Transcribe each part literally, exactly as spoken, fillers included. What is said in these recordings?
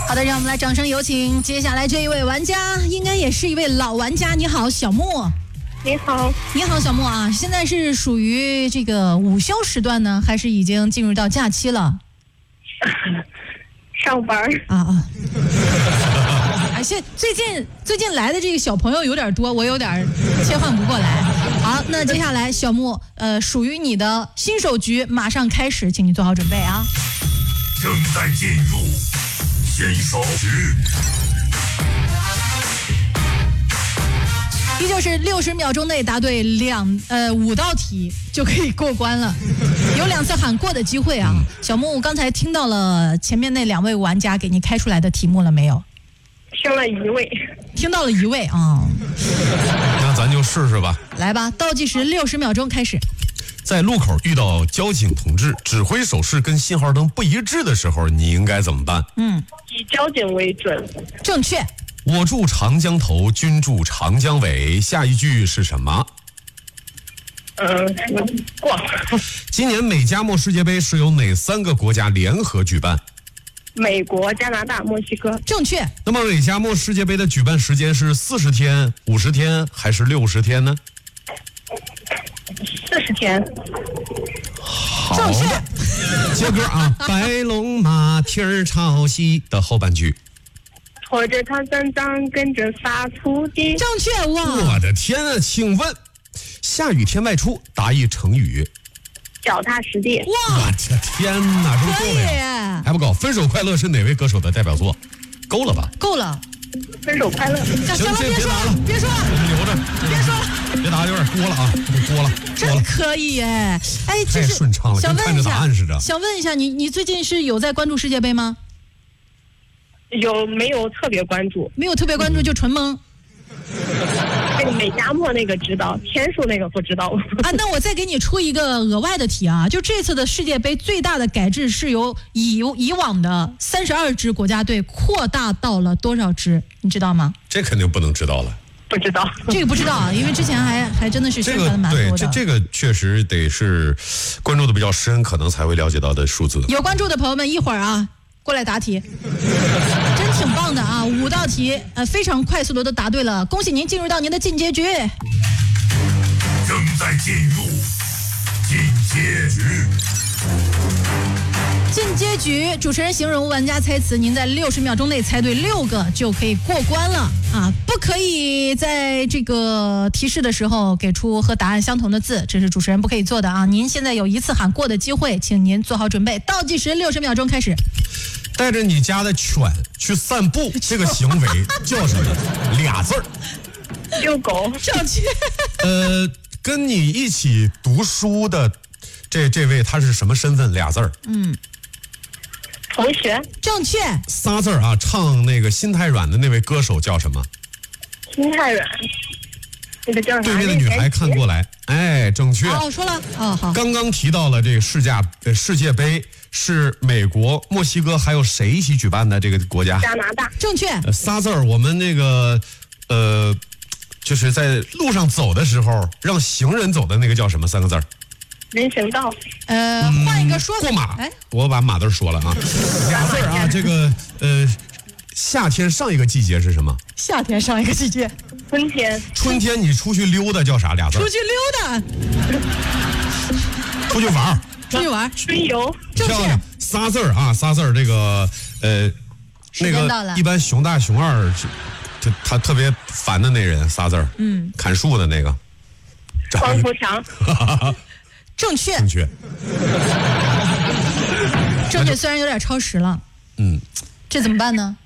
好的，让我们来掌声有请接下来这一位玩家，应该也是一位老玩家。你好，小莫。 你好， 你好，小莫啊，现在是属于这个午休时段呢，还是已经进入到假期了？ 上班啊啊！哎，现最近最近来的这个小朋友有点多，我有点切换不过来。好，那接下来小莫，呃，属于你的新手局马上开始，请你做好准备啊！ 正在进入新手局。 依旧是六十秒钟内答对两呃五道题就可以过关了，有两次喊过的机会啊。小木，刚才听到了前面那两位玩家给你开出来的题目了没有？ 听了一位， 听到了一位啊。 那咱就试试吧。 来吧，倒计时六十秒钟开始。 在路口遇到交警同志指挥手势跟信号灯不一致的时候，你应该怎么办？ 嗯， 以交警为准。 正确。 我住长江头，君住长江尾，下一句是什么？ 嗯，过。 今年美加墨世界杯是由哪三个国家联合举办？ 美国、加拿大、墨西哥。 正确。 那么美加墨世界杯的举办时间是四十天、五十天还是六十天呢？ 四十天。 好的。接歌啊，白龙马蹄儿朝西的后半句。 拖着他三张跟着撒土地。 正确哇！ 我的天啊，请问下雨天外出答一成语。 脚踏实地。 哇！ 我的天哪，这不够了呀？还不够。分手快乐是哪位歌手的代表作？够了吧？ 够了。 分手快乐。 行了，别说了，别说了， 留着， 别说了， 别答，有点多了啊，多了， 真可以哎！哎， 太顺畅了，跟看着答案似的。 想问一下，你你最近是有在关注世界杯吗？ 有没有特别关注？ 没有特别关注就纯懵。 那个美加墨那个知道，天数那个不知道啊。那我再给你出一个额外的题啊，就这次的世界杯最大的改制是由以以往的三十二支国家队扩大到了多少支？你知道吗？ 这肯定不能知道了。 不知道， 这个不知道啊，因为之前还还真的是宣传的蛮多的。 对，这这个确实得是关注的比较深，可能才会了解到的数字。 有关注的朋友们，一会儿啊。过来答题，真挺棒的啊！五道题，呃，非常快速的都答对了，恭喜您进入到您的进阶局。 正在进入进阶局。 进阶局，主持人形容，玩家猜词，您在六十秒钟内猜对六个就可以过关了啊！不可以在这个提示的时候给出和答案相同的字，这是主持人不可以做的啊！您现在有一次喊过的机会，请您做好准备，倒计时六十秒钟开始。 带着你家的犬去散步，这个行为叫什么？俩字儿。 遛狗。 正确。 呃，跟你一起读书的这这位他是什么身份？俩字儿。 嗯。 同学。 正确。 仨字儿啊，唱那个心太软的那位歌手叫什么？ 心太软。那个叫啥？ 对面的女孩看过来，哎，正确。 哦，说了，哦好。 刚刚提到了这个世界呃世界杯是美国、墨西哥还有谁一起举办的？这个国家？ 加拿大。 正确。 呃、仨字儿，我们那个呃，就是在路上走的时候让行人走的那个叫什么？三个字儿。 人行道。 呃，换一个说法。 过马。 哎， 我把马字说了啊。俩字儿啊，这个呃，夏天上一个季节是什么？ 夏天上一个季节。 春天。 春天你出去溜达叫啥？俩字。 出去溜达。 出去玩。 出去玩。 春游。 正确。 仨字儿啊，仨字儿。这个呃，那个一般熊大熊二，他他特别烦的那人，仨字儿。嗯。砍树的那个。 黄浦强。 正确。 正确。 正确，虽然有点超时了。 嗯。 这怎么办呢？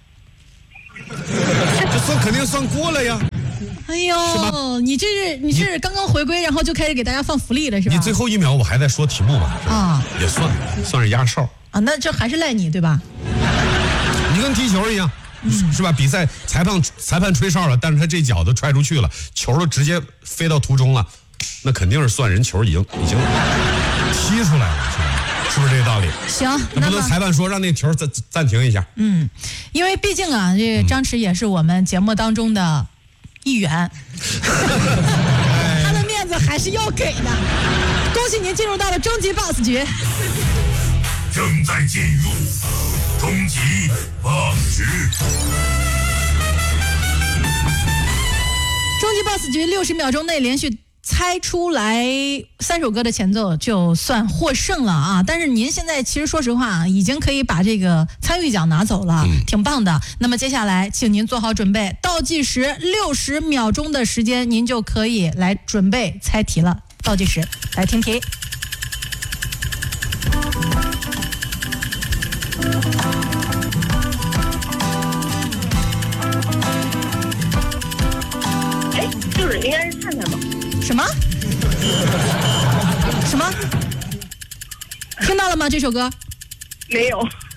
这算肯定算过了呀。 哎呦，你这是你是刚刚回归，然后就开始给大家放福利了是吧？ 你最后一秒我还在说题目吧？ 啊， 也算算是压哨啊。那这还是赖你对吧？ 你跟踢球一样，嗯、是吧？比赛裁判裁判吹哨了，但是他这脚都踹出去了，球都直接飞到途中了，那肯定是算人球已经已经踢出来了，是吧？是不是这个道理？ 行， 那不能裁判说让那球暂暂停一下。 嗯，因为毕竟啊，这张弛也是我们节目当中的一员，他的面子还是要给的。恭喜您进入到了终极 boss 局， 正在进入终极放置。 终极 boss 局六十秒钟内连续猜出来三首歌的前奏就算获胜了啊！但是您现在其实说实话啊，已经可以把这个参与奖拿走了， 嗯、 挺棒的。那么接下来，请您做好准备，倒计时六十秒钟的时间，您就可以来准备猜题了。倒计时，来听题。 哎，就是应该是灿灿吧？ 什么？什么？听到了吗？这首歌？ 没有。